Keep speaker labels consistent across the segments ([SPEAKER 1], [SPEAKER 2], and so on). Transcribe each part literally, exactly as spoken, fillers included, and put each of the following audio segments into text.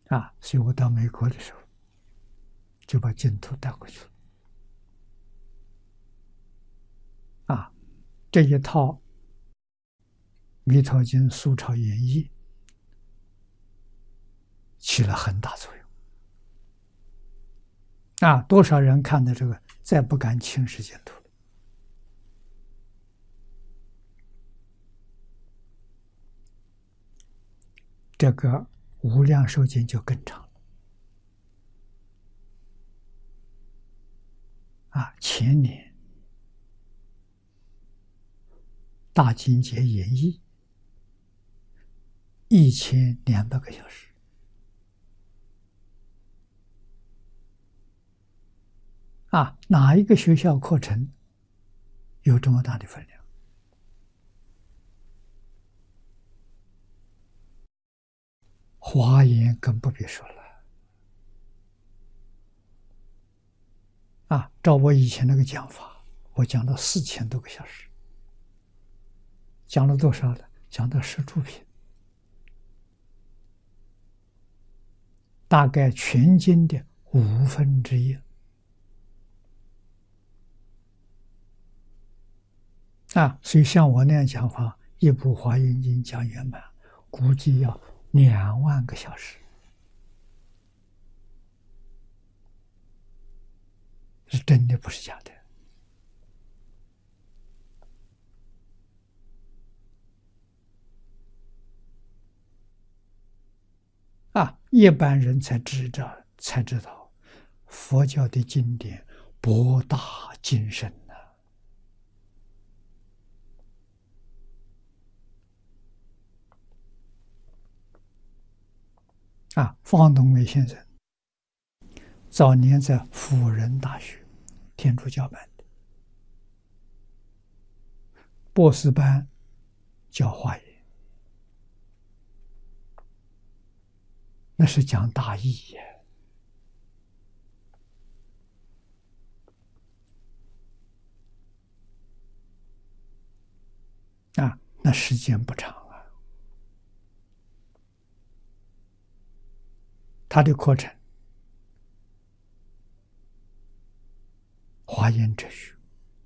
[SPEAKER 1] 啊，所以我到美国的时候，就把净土带过去了。啊，这一套《弥陀经》苏钞演义起了很大作用。啊，多少人看到这个，再不敢轻视净土了。这个无量寿经就更长了。啊，前年大经节演义一千两百个小时。啊，哪一个学校课程有这么大的分量？华严更不必说了。啊，照我以前那个讲法，我讲了四千多个小时，讲了多少呢？讲到十住品，大概全经的五分之一。啊，所以像我那样讲法，一部华严经讲圆满，估计要两万个小时，是真的，不是假的。啊，一般人才知道，才知道佛教的经典博大精深呐。啊，方东梅先生早年在辅仁大学天主教办的博士班教华严，那是讲大义耶。啊，那时间不长啊。他的课程华严哲学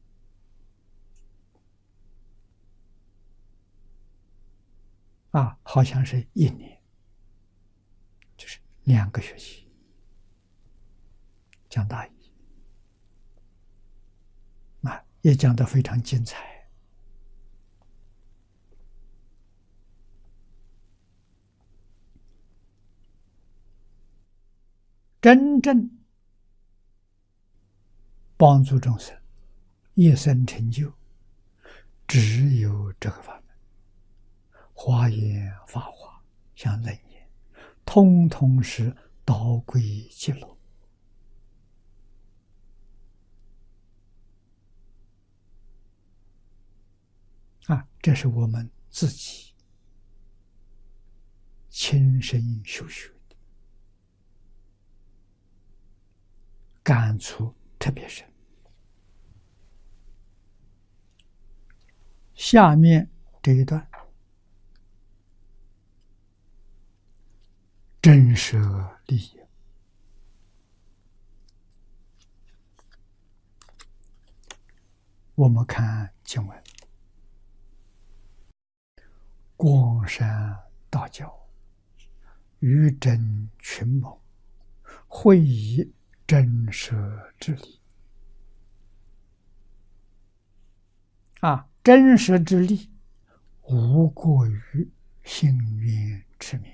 [SPEAKER 1] 啊，好像是一年，就是两个学期讲大义，啊，也讲得非常精彩。真正帮助众生一生成就，只有这个法门。华严、法华、像楞严，通通是导归极乐。啊，这是我们自己亲身修学的，感触特别深。下面这一段，真舍利益。我们看经文：光山大教，于真群盟，会以真舍之力。啊，真舍之力，无过于心愿之名。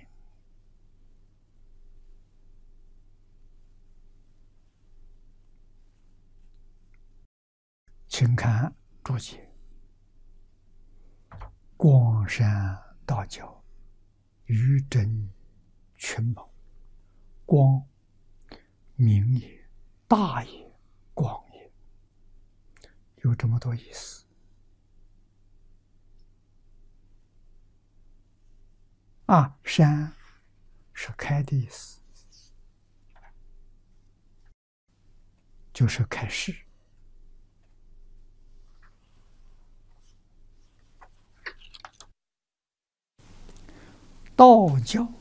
[SPEAKER 1] 请看注解：光山大教，于真群盟。光，明也，大也，广也，有这么多意思。啊，山是开的意思，就是开示。道教